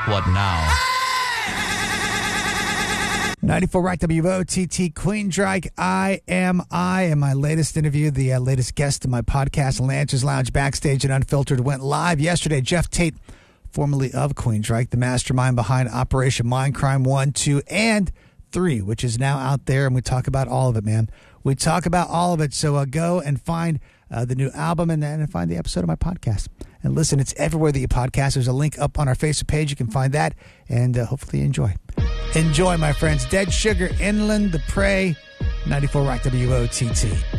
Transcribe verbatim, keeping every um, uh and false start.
What now? ninety-four Rock W O T T Queensryche, I am I. And my latest interview, the uh, latest guest in my podcast, Lance's Lounge Backstage and Unfiltered, went live yesterday. Jeff Tate, formerly of Queensryche, the mastermind behind Operation Mindcrime one, two, and three, which is now out there. And we talk about all of it, man. We talk about all of it. So uh, go and find uh, the new album and, and find the episode of my podcast. And listen, it's everywhere that you podcast. There's a link up on our Facebook page. You can find that. And uh, hopefully you enjoy. Enjoy, my friends. Dead Sugar, Inland, The Prey, ninety-four Rock W O T T.